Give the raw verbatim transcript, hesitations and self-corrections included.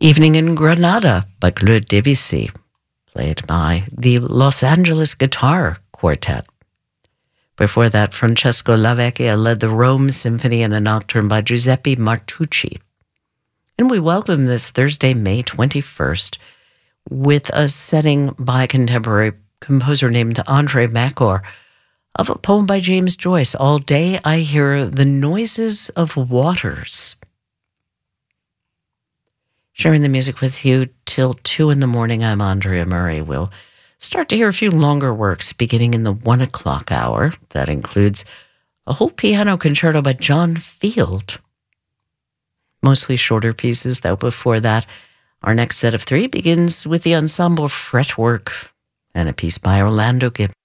Evening in Granada by Claude Debussy, played by the Los Angeles Guitar Quartet. Before that, Francesco Lavecchia led the Rome Symphony in a Nocturne by Giuseppe Martucci. And we welcome this Thursday, May twenty-first, with a setting by a contemporary composer named Andre Makor of a poem by James Joyce, All Day I Hear the Noises of Waters. Sharing the music with you till two in the morning, I'm Andrea Murray. We'll start to hear a few longer works beginning in the one o'clock hour. That includes a whole piano concerto by John Field. Mostly shorter pieces, though. Before that, our next set of three begins with the ensemble Fretwork and a piece by Orlando Gibb.